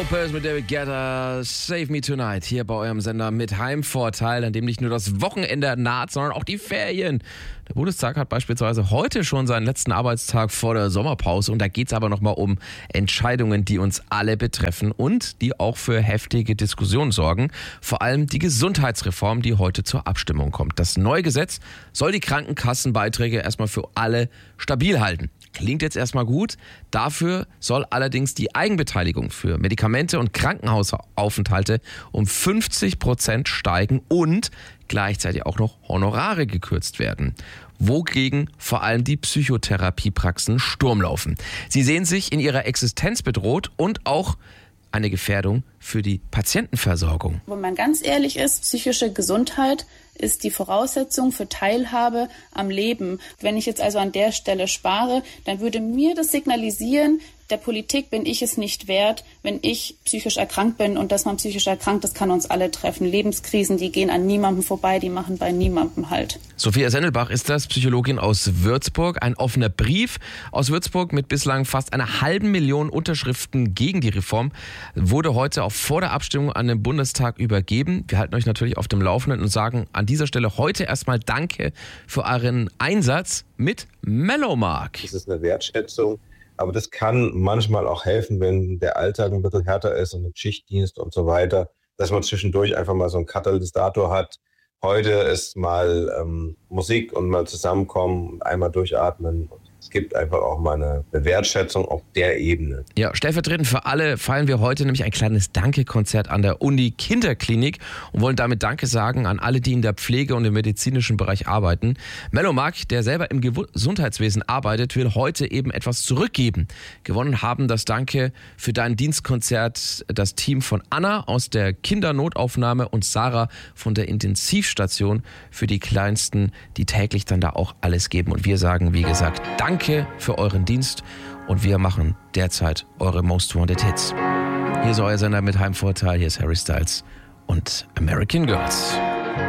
Lopez mit David Guetta, Save Me Tonight, hier bei eurem Sender mit Heimvorteil, an dem nicht nur das Wochenende naht, sondern auch die Ferien. Der Bundestag hat beispielsweise heute schon seinen letzten Arbeitstag vor der Sommerpause und da geht es aber nochmal um Entscheidungen, die uns alle betreffen und die auch für heftige Diskussionen sorgen. Vor allem die Gesundheitsreform, die heute zur Abstimmung kommt. Das neue Gesetz soll die Krankenkassenbeiträge erstmal für alle stabil halten. Klingt jetzt erstmal gut. Dafür soll allerdings die Eigenbeteiligung für Medikamente und Krankenhausaufenthalte um 50% steigen und gleichzeitig auch noch Honorare gekürzt werden. Wogegen vor allem die Psychotherapiepraxen Sturm laufen. Sie sehen sich in ihrer Existenz bedroht und auch eine Gefährdung für die Patientenversorgung. Wenn man ganz ehrlich ist, psychische Gesundheit ist die Voraussetzung für Teilhabe am Leben. Wenn ich jetzt also an der Stelle spare, dann würde mir das signalisieren, der Politik bin ich es nicht wert, wenn ich psychisch erkrankt bin. Und dass man psychisch erkrankt, das kann uns alle treffen. Lebenskrisen, die gehen an niemandem vorbei, die machen bei niemandem Halt. Sophia Sendelbach ist das, Psychologin aus Würzburg. Ein offener Brief aus Würzburg mit bislang fast 500.000 Unterschriften gegen die Reform wurde heute auch vor der Abstimmung an den Bundestag übergeben. Wir halten euch natürlich auf dem Laufenden und sagen an dieser Stelle heute erstmal Danke für euren Einsatz mit Mellomark. Das ist eine Wertschätzung. Aber das kann manchmal auch helfen, wenn der Alltag ein bisschen härter ist und ein Schichtdienst und so weiter, dass man zwischendurch einfach mal so einen Katalysator hat. Heute ist mal Musik und mal zusammenkommen und einmal durchatmen. Es gibt einfach auch mal eine Wertschätzung auf der Ebene. Ja, stellvertretend für alle feiern wir heute nämlich ein kleines Danke-Konzert an der Uni Kinderklinik und wollen damit Danke sagen an alle, die in der Pflege und im medizinischen Bereich arbeiten. Mellomark, der selber im Gesundheitswesen arbeitet, will heute eben etwas zurückgeben. Gewonnen haben das Danke für dein Dienstkonzert das Team von Anna aus der Kindernotaufnahme und Sarah von der Intensivstation für die Kleinsten, die täglich dann da auch alles geben. Und wir sagen, wie gesagt, Danke für euren Dienst und wir machen derzeit eure Most Wanted Hits. Hier ist euer Sender mit Heimvorteil, hier ist Harry Styles und American Girls.